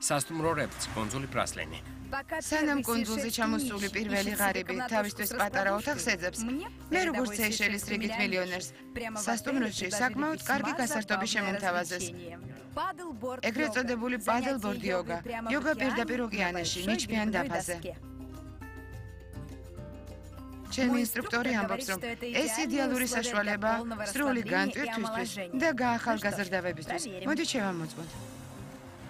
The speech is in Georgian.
სასტუმრო რეპც, კონძული ბრასლენი. სანამ კუნძულზე ჩამოსული პირველი ღარიბი თავისთვის პატარა ოთახს ეძებს, მე როგორც სეიშელის რიგით მილიონერს, სასტუმროში საკმაოდ კარგი გასართობი შემომთავაზეს. ეგრეთ წოდებული პადელბორდი იოგა პირდაპირ ოკეანეში, ნიჩბიან დაფაზე. ჩემი ინსტრუქტორი ამბობს, რომ ეს იდეალური საშუალებაა სრული განტვირთვისთვის და გაახალგაზრდავებისთვის. მოდით შევამოწმოთ.